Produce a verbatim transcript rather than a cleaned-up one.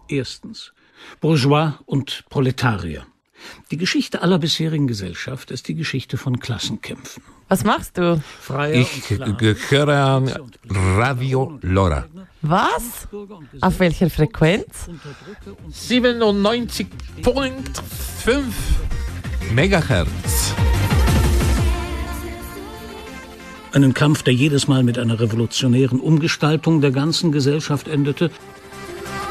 Erstens. Bourgeois und Proletarier. Die Geschichte aller bisherigen Gesellschaft ist die Geschichte von Klassenkämpfen. Was machst du? Ich gehöre an Radio Lora. Was? Auf welcher Frequenz? siebenundneunzig Komma fünf Megahertz. Einen Kampf, der jedes Mal mit einer revolutionären Umgestaltung der ganzen Gesellschaft endete.